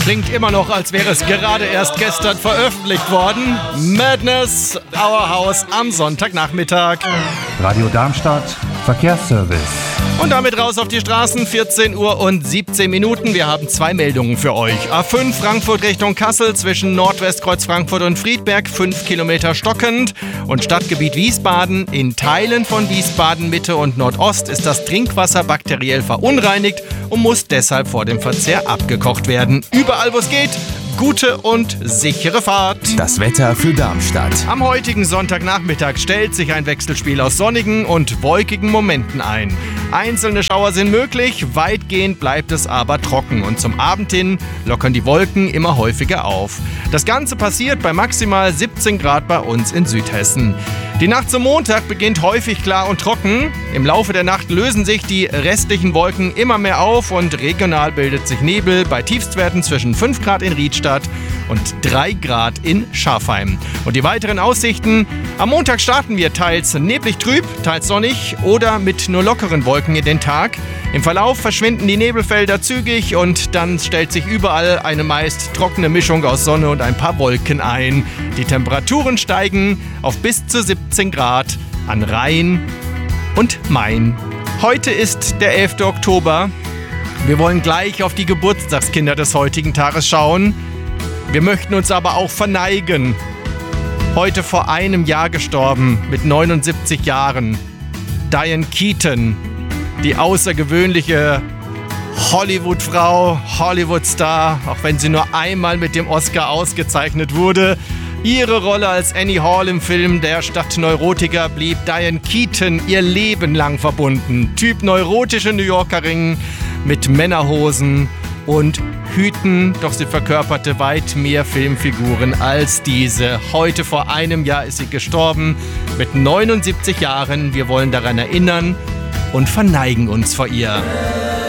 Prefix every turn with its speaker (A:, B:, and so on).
A: Klingt immer noch, als wäre es gerade erst gestern veröffentlicht worden. Madness, Our House am Sonntagnachmittag.
B: Radio Darmstadt, Verkehrsservice.
A: Und damit raus auf die Straßen, 14 Uhr und 17 Minuten. Wir haben 2 Meldungen für euch. A5 Frankfurt Richtung Kassel zwischen Nordwestkreuz Frankfurt und Friedberg, 5 Kilometer stockend. Und Stadtgebiet Wiesbaden, in Teilen von Wiesbaden Mitte und Nordost ist das Trinkwasser bakteriell verunreinigt und muss deshalb vor dem Verzehr abgekocht werden. Überall, wo es geht, gute und sichere Fahrt.
C: Das Wetter für Darmstadt.
A: Am heutigen Sonntagnachmittag stellt sich ein Wechselspiel aus sonnigen und wolkigen Momenten ein. Einzelne Schauer sind möglich, weitgehend bleibt es aber trocken und zum Abend hin lockern die Wolken immer häufiger auf. Das Ganze passiert bei maximal 17 Grad bei uns in Südhessen. Die Nacht zum Montag beginnt häufig klar und trocken. Im Laufe der Nacht lösen sich die restlichen Wolken immer mehr auf und regional bildet sich Nebel bei Tiefstwerten zwischen 5 Grad in Riedstadt und 3 Grad in Schafheim. Und die weiteren Aussichten: Am Montag starten wir teils neblig trüb, teils sonnig oder mit nur lockeren Wolken in den Tag. Im Verlauf verschwinden die Nebelfelder zügig und dann stellt sich überall eine meist trockene Mischung aus Sonne und ein paar Wolken ein. Die Temperaturen steigen auf bis zu 17 Grad an Rhein und Main. Heute ist der 11. Oktober. Wir wollen gleich auf die Geburtstagskinder des heutigen Tages schauen. Wir möchten uns aber auch verneigen. Heute vor einem Jahr gestorben, mit 79 Jahren. Diane Keaton, die außergewöhnliche Hollywood-Frau, Hollywood-Star, auch wenn sie nur einmal mit dem Oscar ausgezeichnet wurde. Ihre Rolle als Annie Hall im Film Der Stadtneurotiker blieb Diane Keaton ihr Leben lang verbunden. Typ neurotische New Yorkerin mit Männerhosen und Hüten, doch sie verkörperte weit mehr Filmfiguren als diese. Heute vor einem Jahr ist sie gestorben, mit 79 Jahren. Wir wollen daran erinnern und verneigen uns vor ihr.